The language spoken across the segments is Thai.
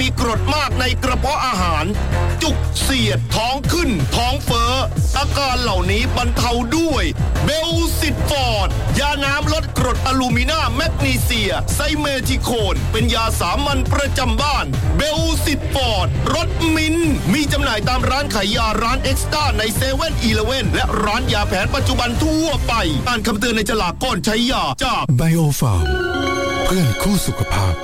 มีกรดมากในกระเพาะอาหารจุกเสียดท้องขึ้นท้องเฟ้ออาการเหล่านี้บรรเทาด้วยเบลซิตฟอร์ดยาน้ำลดกรดอะลูมินาแมกนีเซียไซเมทิโคนเป็นยาสามัญประจำบ้านเบลซิตฟอร์ดรสมินมีจำหน่ายตามร้านขายยาร้านเอ็กซ์ต้าใน7-Eleven และร้านยาแผนปัจจุบันทั่วไปอ่านคำเตือนในฉลากก่อนใช้ยาจากไบโอฟาร์มเพื่อนคู่สุขภาพ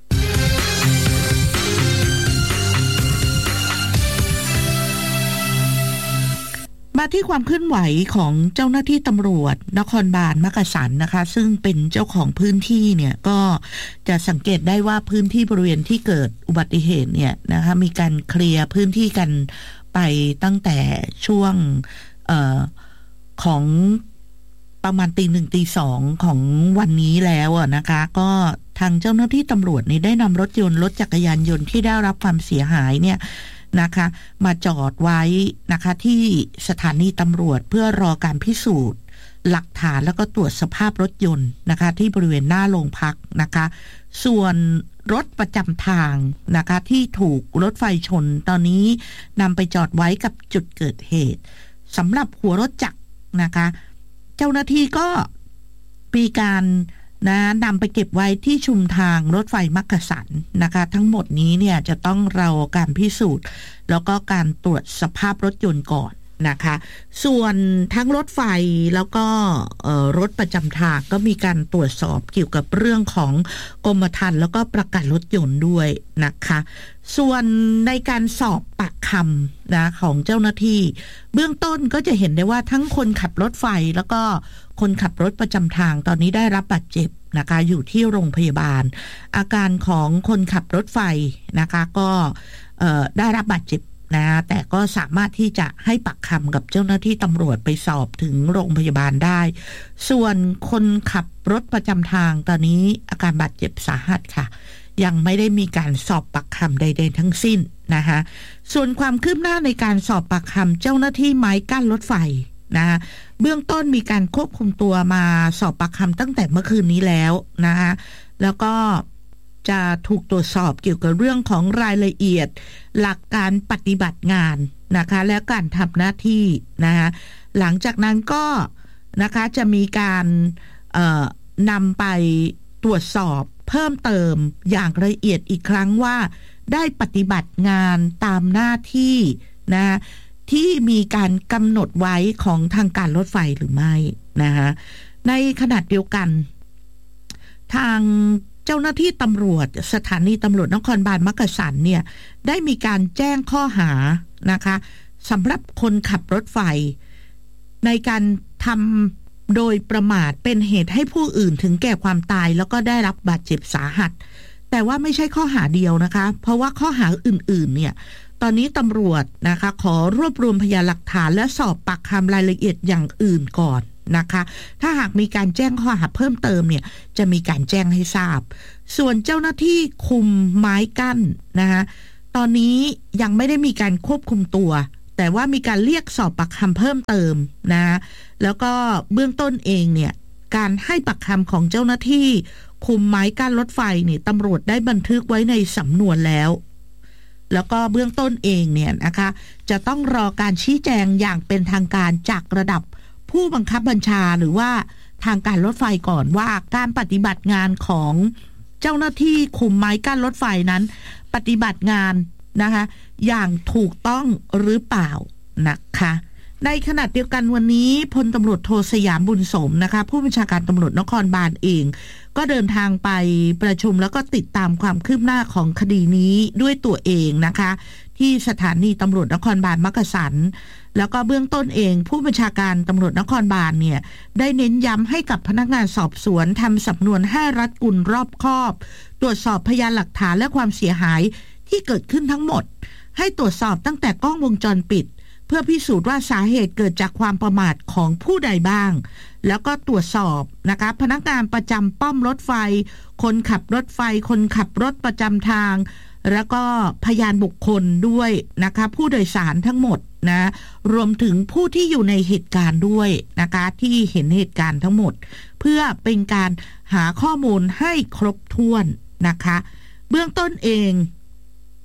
มาที่ความเคลื่อนไหวของเจ้าหน้าที่ตำรวจนครบาลมักกะสันนะคะซึ่งเป็นเจ้าของพื้นที่เนี่ยก็จะสังเกตได้ว่าพื้นที่บริเวณที่เกิดอุบัติเหตุเนี่ยนะคะมีการเคลียร์พื้นที่กันไปตั้งแต่ช่วงของประมาณตี 1 ตี 2ของวันนี้แล้วนะคะก็ทางเจ้าหน้าที่ตำรวจนี่ได้นำรถจักรยานยนต์ที่ได้รับความเสียหายเนี่ยนะคะมาจอดไว้นะคะที่สถานีตำรวจเพื่อรอการพิสูจน์หลักฐานแล้วก็ตรวจสภาพรถยนต์นะคะที่บริเวณหน้าโรงพักนะคะส่วนรถประจำทางนะคะที่ถูกรถไฟชนตอนนี้นำไปจอดไว้กับจุดเกิดเหตุสำหรับหัวรถจักรนะคะเจ้าหน้าที่ก็มีการนำไปเก็บไว้ที่ชุมทางรถไฟมักกะสันนะคะทั้งหมดนี้เนี่ยจะต้องรอการพิสูจน์แล้วก็การตรวจสภาพรถยนต์ก่อนนะคะส่วนทั้งรถไฟแล้วก็รถประจำทางก็มีการตรวจสอบเกี่ยวกับเรื่องของกรมธรรม์แล้วก็ประกันรถยนต์ด้วยนะคะส่วนในการสอบปากคำนะของเจ้าหน้าที่เบื้องต้นก็จะเห็นได้ว่าทั้งคนขับรถไฟแล้วก็คนขับรถประจำทางตอนนี้ได้รับบาดเจ็บนะคะอยู่ที่โรงพยาบาลอาการของคนขับรถไฟนะคะก็ได้รับบาดเจ็บนะแต่ก็สามารถที่จะให้ปากคำกับเจ้าหน้าที่ตำรวจไปสอบถึงโรงพยาบาลได้ส่วนคนขับรถประจำทางตอนนี้อาการบาดเจ็บสาหัสค่ะยังไม่ได้มีการสอบปากคำใดๆทั้งสิ้นนะคะส่วนความคืบหน้าในการสอบปากคำเจ้าหน้าที่ไม้กั้นรถไฟนะคะเบื้องต้นมีการควบคุมตัวมาสอบปากคำตั้งแต่เมื่อคืนนี้แล้วนะคะแล้วก็จะถูกตรวจสอบเกี่ยวกับเรื่องของรายละเอียดหลักการปฏิบัติงานนะคะและการทำหน้าที่นะคะหลังจากนั้นก็นะคะจะมีการนำไปตรวจสอบเพิ่มเติมอย่างละเอียดอีกครั้งว่าได้ปฏิบัติงานตามหน้าที่นะที่มีการกำหนดไว้ของทางการรถไฟหรือไม่นะคะในขณะเดียวกันทางเจ้าหน้าที่ตำรวจสถานีตำรวจนครบาลมักกะสันเนี่ยได้มีการแจ้งข้อหานะคะสำหรับคนขับรถไฟในการทำโดยประมาทเป็นเหตุให้ผู้อื่นถึงแก่ความตายแล้วก็ได้รับบาดเจ็บสาหัสแต่ว่าไม่ใช่ข้อหาเดียวนะคะเพราะว่าข้อหาอื่นๆเนี่ยตอนนี้ตำรวจนะคะขอรวบรวมพยานหลักฐานและสอบปากคำรายละเอียดอย่างอื่นก่อนนะคะถ้าหากมีการแจ้งข้อหาเพิ่มเติมเนี่ยจะมีการแจ้งให้ทราบส่วนเจ้าหน้าที่คุมไม้กั้นนะคะตอนนี้ยังไม่ได้มีการควบคุมตัวแต่ว่ามีการเรียกสอบปากคำเพิ่มเติมนะแล้วก็เบื้องต้นเองเนี่ยการให้ปากคำของเจ้าหน้าที่คุมไม้กั้นรถไฟเนี่ยตำรวจได้บันทึกไว้ในสำนวนแล้วก็เบื้องต้นเองเนี่ยนะคะจะต้องรอการชี้แจงอย่างเป็นทางการจากระดับผู้บังคับบัญชาหรือว่าทางการรถไฟก่อนว่าการปฏิบัติงานของเจ้าหน้าที่คุมไม้กั้นรถไฟนั้นปฏิบัติงานนะคะอย่างถูกต้องหรือเปล่านะคะในขณะเดียวกันวันนี้พลตำรวจโทสยามบุญสมนะคะผู้บัญชาการตำรวจนครบาลเองก็เดินทางไปประชุมแล้วก็ติดตามความคืบหน้าของคดีนี้ด้วยตัวเองนะคะที่สถานีตำรวจนครบาลมักกะสันแล้วก็เบื้องต้นเองผู้บัญชาการตำรวจนครบาลเนี่ยได้เน้นย้ำให้กับพนักงานสอบสวนทำสำนวนให้รัดกุมรอบคอบตรวจสอบพยานหลักฐานและความเสียหายที่เกิดขึ้นทั้งหมดให้ตรวจสอบตั้งแต่กล้องวงจรปิดเพื่อพิสูจน์ว่าสาเหตุเกิดจากความประมาทของผู้ใดบ้างแล้วก็ตรวจสอบนะคะพนักงานประจำป้อมรถไฟคนขับรถไฟคนขับรถประจำทางแล้วก็พยานบุคคลด้วยนะคะผู้โดยสารทั้งหมดนะรวมถึงผู้ที่อยู่ในเหตุการณ์ด้วยนะคะที่เห็นเหตุการณ์ทั้งหมดเพื่อเป็นการหาข้อมูลให้ครบถ้วนนะคะเบื้องต้นเอง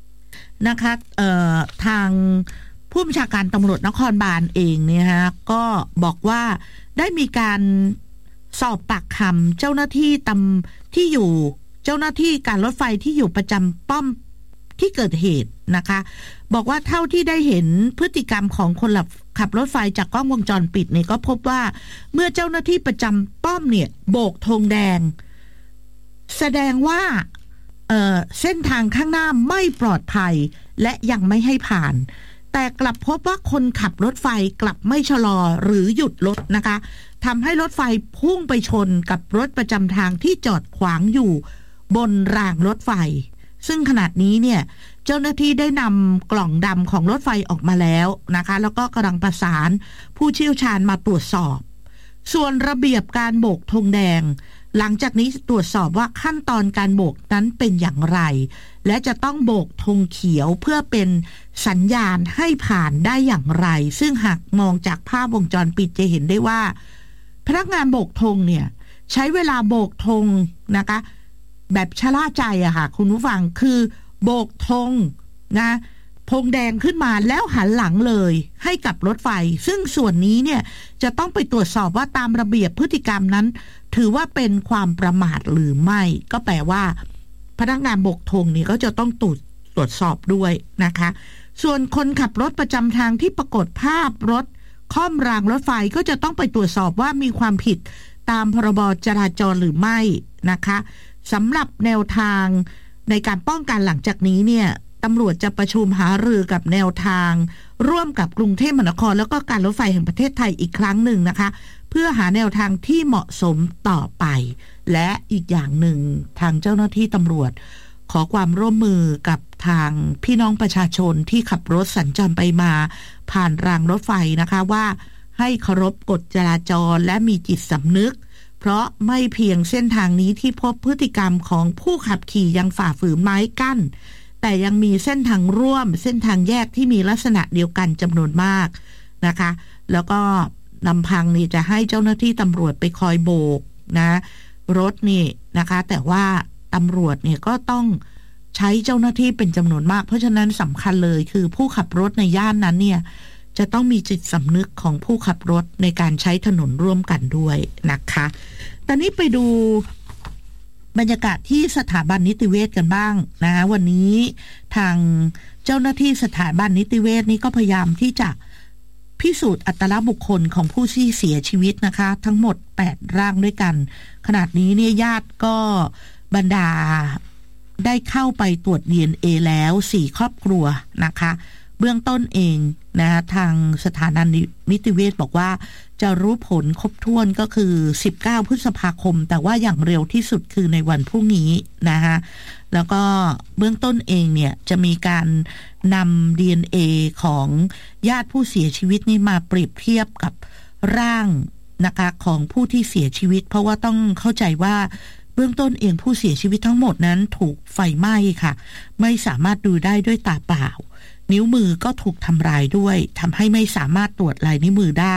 นะคะทางผู้บัญชาการตำรวจนครบาลเองเนี่ยฮะก็บอกว่าได้มีการสอบปากคำเจ้าหน้าที่ที่อยู่เจ้าหน้าที่การรถไฟที่อยู่ประจำป้อมที่เกิดเหตุนะคะบอกว่าเท่าที่ได้เห็นพฤติกรรมของคนขับรถไฟจากกล้องวงจรปิดเนี่ยก็พบว่าเมื่อเจ้าหน้าที่ประจำป้อมเนี่ยโบกธงแดงแสดงว่าเส้นทางข้างหน้าไม่ปลอดภัยและยังไม่ให้ผ่านแต่กลับพบว่าคนขับรถไฟกลับไม่ชะลอหรือหยุดรถนะคะทำให้รถไฟพุ่งไปชนกับรถประจำทางที่จอดขวางอยู่บนรางรถไฟซึ่งขณะนี้เนี่ยเจ้าหน้าที่ได้นำกล่องดำของรถไฟออกมาแล้วนะคะแล้วก็กำลังประสานผู้เชี่ยวชาญมาตรวจสอบส่วนระเบียบการโบกธงแดงหลังจากนี้ตรวจสอบว่าขั้นตอนการโบกนั้นเป็นอย่างไรและจะต้องโบกธงเขียวเพื่อเป็นสัญญาณให้ผ่านได้อย่างไรซึ่งหากมองจากภาพวงจรปิดจะเห็นได้ว่าพนักงานโบกธงเนี่ยใช้เวลาโบกธงนะคะแบบชะล่าใจอะค่ะคุณผู้ฟังคือโบกธงนะธงแดงขึ้นมาแล้วหันหลังเลยให้กับรถไฟซึ่งส่วนนี้เนี่ยจะต้องไปตรวจสอบว่าตามระเบียบพฤติกรรมนั้นถือว่าเป็นความประมาทหรือไม่ก็แปลว่าพนักงานโบกธงนี่ก็จะต้องตรวจสอบด้วยนะคะส่วนคนขับรถประจำทางที่ปรากฏภาพรถค่อมรางรถไฟก็จะต้องไปตรวจสอบว่ามีความผิดตามพรบจราจรหรือไม่นะคะสำหรับแนวทางในการป้องกันหลังจากนี้เนี่ยตำรวจจะประชุมหารือกับแนวทางร่วมกับกรุงเทพมหานครแล้วก็การรถไฟแห่งประเทศไทยอีกครั้งหนึ่งนะคะเพื่อหาแนวทางที่เหมาะสมต่อไปและอีกอย่างหนึ่งทางเจ้าหน้าที่ตำรวจขอความร่วมมือกับทางพี่น้องประชาชนที่ขับรถสัญจรไปมาผ่านรางรถไฟนะคะว่าให้เคารพกฎจราจรและมีจิตสำนึกเพราะไม่เพียงเส้นทางนี้ที่พบพฤติกรรมของผู้ขับขี่ยังฝ่าฝืนไม้กั้นแต่ยังมีเส้นทางร่วมเส้นทางแยกที่มีลักษณะเดียวกันจำนวนมากนะคะแล้วก็ลำพังนี่จะให้เจ้าหน้าที่ตำรวจไปคอยโบกนะรถนี่นะคะแต่ว่าตำรวจเนี่ยก็ต้องใช้เจ้าหน้าที่เป็นจำนวนมากเพราะฉะนั้นสำคัญเลยคือผู้ขับรถในย่านนั้นเนี่ยจะต้องมีจิตสำนึกของผู้ขับรถในการใช้ถนนร่วมกันด้วยนะคะตอนนี้ไปดูบรรยากาศที่สถาบันนิติเวชกันบ้างนะวันนี้ทางเจ้าหน้าที่สถาบันนิติเวชนี้ก็พยายามที่จะพิสูจน์อัตลักษณ์บุคคลของผู้ที่เสียชีวิตนะคะทั้งหมด8ร่างด้วยกันขณะนี้เนี่ยญาติก็บรรดาได้เข้าไปตรวจ DNA แล้ว4ครอบครัวนะคะเบื้องต้นเองนะทางสถาบันนิติเวชบอกว่าจะรู้ผลครบถ้วนก็คือ19พฤษภาคมแต่ว่าอย่างเร็วที่สุดคือในวันพรุ่งนี้นะคะแล้วก็เบื้องต้นเองเนี่ยจะมีการนำ DNA ของญาติผู้เสียชีวิตนี้มาเปรียบเทียบกับร่างนะคะของผู้ที่เสียชีวิตเพราะว่าต้องเข้าใจว่าเบื้องต้นเองผู้เสียชีวิตทั้งหมดนั้นถูกไฟไหม้ค่ะไม่สามารถดูได้ด้วยตาเปล่านิ้วมือก็ถูกทำลายด้วยทำให้ไม่สามารถตรวจลายนิ้วมือได้